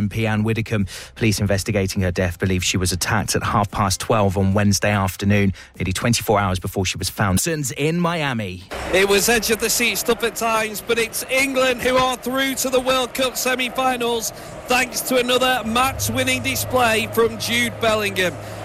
MP Anne Widdecombe. Police investigating her death believe she was attacked at 12:30 on Wednesday afternoon, nearly 24 hours before she was found. In Miami. It was edge of the seat stuff at times, but it's England who are through to the World Cup semi-finals thanks to another match-winning display from Jude Bellingham.